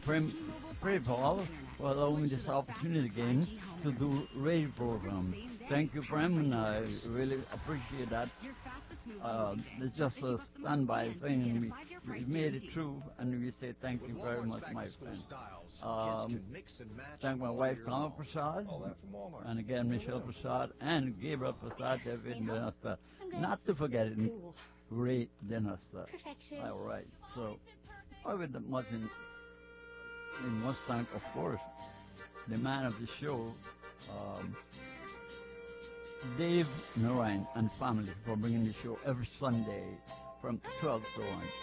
Pray Paul for allowing me this opportunity again to do radio program. Thank you, Prem, and I really appreciate that. It's just a standby thing, and we made it through, and we say thank you very much, my friend. Um, Thank my wife, Kama Prasad, and again, Michelle Prasad, and Gabriel Prasad, David Dinasta. Not to forget it, Ray Dinasta. All right, so I would much in Mustang, of course, the man of the show, um, Dave Narayan and family for bringing the show every Sunday from 12 to 1.